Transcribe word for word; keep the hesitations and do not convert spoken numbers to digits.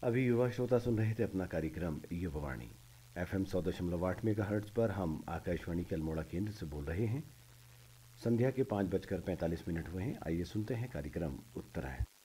अभी युवा श्रोता सुन रहे थे अपना कार्यक्रम युवावाणी। एफ एम सौ दशमलव आठ मेगा हर्ट्ज पर हम आकाशवाणी के अल्मोड़ा केंद्र से बोल रहे हैं। संध्या के पाँच बजकर पैंतालीस मिनट हुए हैं। आइए सुनते हैं कार्यक्रम उत्तरायण।